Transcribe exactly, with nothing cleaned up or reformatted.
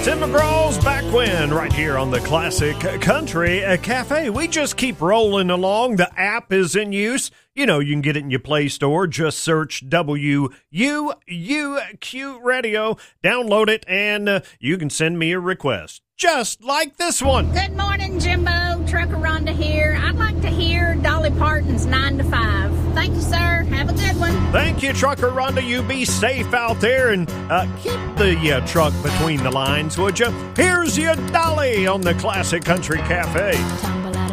Tim McGraw's Back When, right here on the Classic Country Cafe. We just keep rolling along. The app is in use. You know, you can get it in your Play Store. Just search W U U Q Radio. Download it, and uh, you can send me a request. Just like this one. Good morning, Jimbo. Trucker Rhonda here. I'd like to hear Dolly Parton's nine to five. Thank you, sir. Have a good one. Thank you, Trucker Rhonda. You be safe out there, and uh, keep the uh, truck between the lines, would you? Here's your Dolly on the Classic Country Cafe.